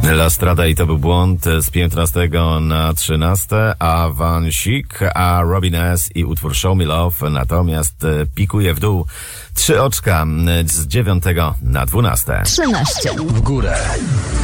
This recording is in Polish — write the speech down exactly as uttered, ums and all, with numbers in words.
La Strada i to był błąd z piętnastego na trzynaste, a Van Schick, a Robin S. i utwór Show Me Love natomiast pikuje w dół. Trzy oczka z dziewiątego na dwunaste. trzynaście. W górę.